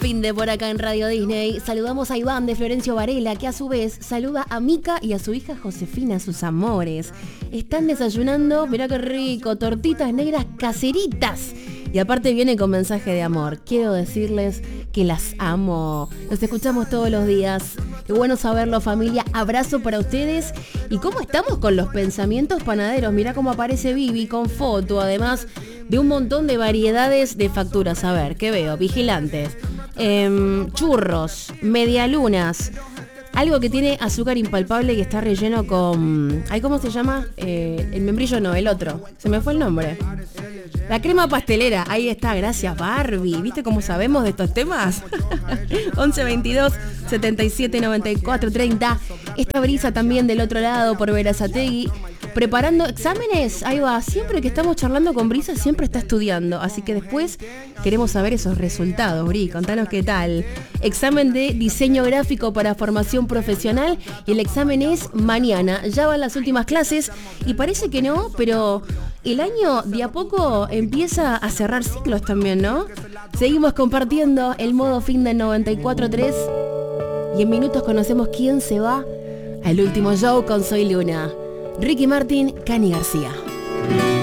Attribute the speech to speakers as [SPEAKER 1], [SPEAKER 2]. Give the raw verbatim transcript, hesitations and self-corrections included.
[SPEAKER 1] Fin de por acá en Radio Disney. Saludamos a Iván de Florencio Varela, que a su vez saluda a Mica y a su hija Josefina, sus amores. Están desayunando, mirá qué rico, tortitas negras caseritas. Y aparte viene con mensaje de amor. Quiero decirles que las amo. Los escuchamos todos los días. Qué bueno saberlo, familia. Abrazo para ustedes. ¿Y cómo estamos con los pensamientos panaderos? Mirá cómo aparece Vivi con foto, además de un montón de variedades de facturas. A ver, ¿qué veo? Vigilantes, eh, churros, medialunas. Algo que tiene azúcar impalpable y está relleno con... ¿Ay, cómo se llama? Eh, el membrillo no, el otro. Se me fue el nombre. La crema pastelera, ahí está, gracias Barbie. ¿Viste cómo sabemos de estos temas? once veintidós setenta y siete noventa y cuatro treinta. Esta brisa también del otro lado por Verazategui. Preparando exámenes, ahí va. Siempre que estamos charlando con Brisa, siempre está estudiando. Así que después queremos saber esos resultados, Bri. Contanos qué tal. Examen de diseño gráfico para formación profesional. Y el examen es mañana. Ya van las últimas clases. Y parece que no, pero el año de a poco empieza a cerrar ciclos también, ¿no? Seguimos compartiendo el modo fin del noventa y cuatro tres. Y en minutos conocemos quién se va al último show con Soy Luna. Ricky Martin, Cani García.